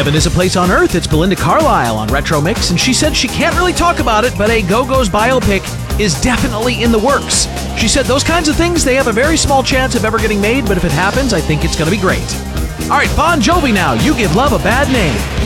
Heaven is a Place on Earth. It's Belinda Carlisle on Retro Mix, and she said she can't really talk about it, but a Go-Go's biopic is definitely in the works. She said those kinds of things, they have a very small chance of ever getting made, but if it happens, I think it's going to be great. All right, Bon Jovi now. You Give Love a Bad Name.